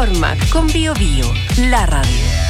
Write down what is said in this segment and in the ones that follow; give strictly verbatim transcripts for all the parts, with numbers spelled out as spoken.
Ormac con Bio Bio, la radio.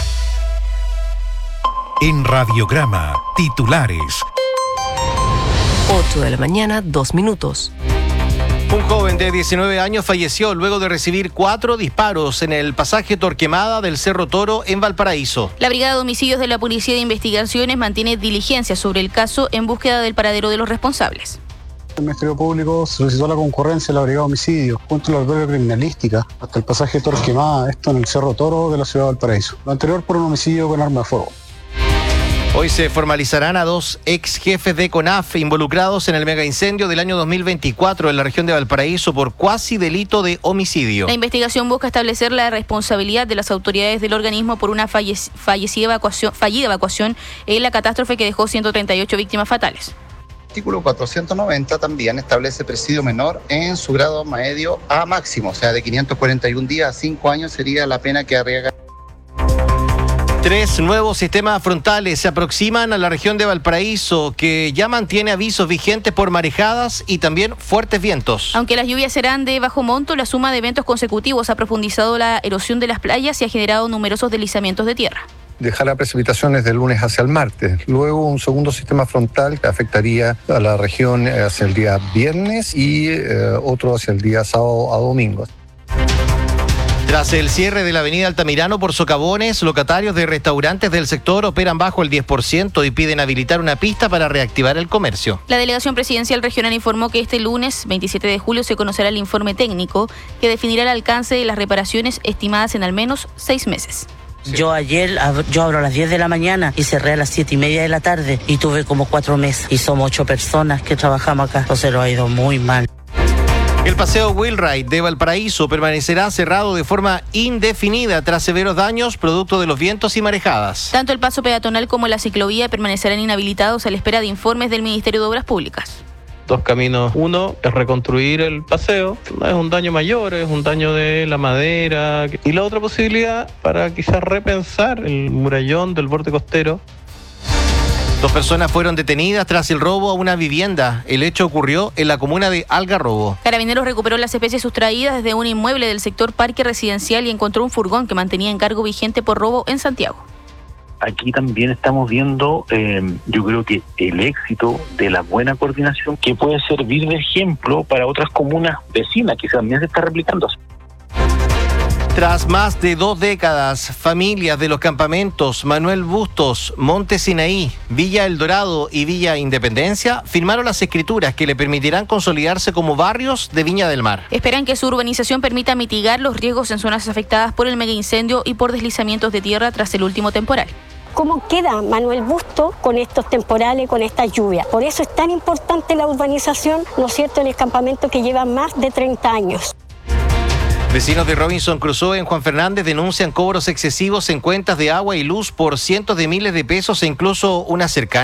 En Radiograma, titulares. ocho de la mañana, dos minutos. Un joven de diecinueve años falleció luego de recibir cuatro disparos en el pasaje Torquemada del Cerro Toro en Valparaíso. La Brigada de Homicidios de la Policía de Investigaciones mantiene diligencias sobre el caso en búsqueda del paradero de los responsables. El Ministerio Público solicitó la concurrencia de la Brigada de Homicidios junto a la Albergue Criminalística hasta el pasaje Torquemada, esto en el Cerro Toro de la ciudad de Valparaíso. Lo anterior por un homicidio con arma de fuego. Hoy se formalizarán a dos ex jefes de CONAF involucrados en el megaincendio del año dos mil veinticuatro en la región de Valparaíso por cuasi delito de homicidio. La investigación busca establecer la responsabilidad de las autoridades del organismo por una fallec- fallecida evacuación, fallida evacuación en la catástrofe que dejó ciento treinta y ocho víctimas fatales. El artículo cuatrocientos noventa también establece presidio menor en su grado medio a máximo, o sea, de quinientos cuarenta y un días a cinco años sería la pena que arriesga. Tres nuevos sistemas frontales se aproximan a la región de Valparaíso, que ya mantiene avisos vigentes por marejadas y también fuertes vientos. Aunque las lluvias serán de bajo monto, la suma de eventos consecutivos ha profundizado la erosión de las playas y ha generado numerosos deslizamientos de tierra. Dejará precipitaciones del lunes hacia el martes. Luego un segundo sistema frontal que afectaría a la región hacia el día viernes y eh, otro hacia el día sábado a domingo. Tras el cierre de la avenida Altamirano por socavones, locatarios de restaurantes del sector operan bajo el diez por ciento y piden habilitar una pista para reactivar el comercio. La Delegación Presidencial Regional informó que este lunes, veintisiete de julio, se conocerá el informe técnico que definirá el alcance de las reparaciones estimadas en al menos seis meses. Sí. Yo ayer, yo abro a las diez de la mañana y cerré a las siete y media de la tarde y tuve como cuatro meses y somos ocho personas que trabajamos acá, entonces lo ha ido muy mal. El paseo Wheelride de Valparaíso permanecerá cerrado de forma indefinida tras severos daños producto de los vientos y marejadas. Tanto el paso peatonal como la ciclovía permanecerán inhabilitados a la espera de informes del Ministerio de Obras Públicas. Dos caminos. Uno es reconstruir el paseo, no es un daño mayor, es un daño de la madera. Y la otra posibilidad para quizás repensar el murallón del borde costero. Dos personas fueron detenidas tras el robo a una vivienda. El hecho ocurrió en la comuna de Algarrobo. Carabineros recuperó las especies sustraídas desde un inmueble del sector Parque Residencial y encontró un furgón que mantenía encargo vigente por robo en Santiago. Aquí también estamos viendo, eh, yo creo que el éxito de la buena coordinación que puede servir de ejemplo para otras comunas vecinas que también se está replicando. Tras más de dos décadas, familias de los campamentos Manuel Bustos, Monte Sinaí, Villa El Dorado y Villa Independencia firmaron las escrituras que le permitirán consolidarse como barrios de Viña del Mar. Esperan que su urbanización permita mitigar los riesgos en zonas afectadas por el megaincendio y por deslizamientos de tierra tras el último temporal. ¿Cómo queda Manuel Bustos con estos temporales, con esta lluvia? Por eso es tan importante la urbanización, ¿no es cierto?, en el campamento que lleva más de treinta años. Vecinos de Robinson Crusoe en Juan Fernández denuncian cobros excesivos en cuentas de agua y luz por cientos de miles de pesos e incluso una cercana